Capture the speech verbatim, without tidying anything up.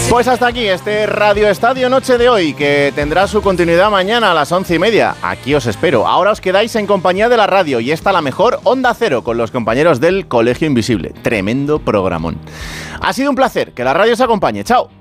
Pues hasta aquí este Radio Estadio Noche de hoy, que tendrá su continuidad mañana a las once y media. Aquí os espero. Ahora os quedáis en compañía de la radio y está la mejor Onda Cero con los compañeros del Colegio Invisible. Tremendo programón. Ha sido un placer. Que la radio os acompañe. Chao.